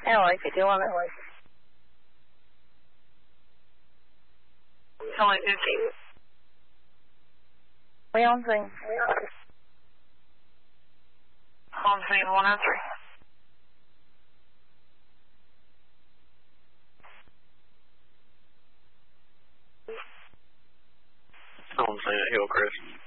LA 51. LA 50. We on scene. On scene 103. On scene at Hillcrest.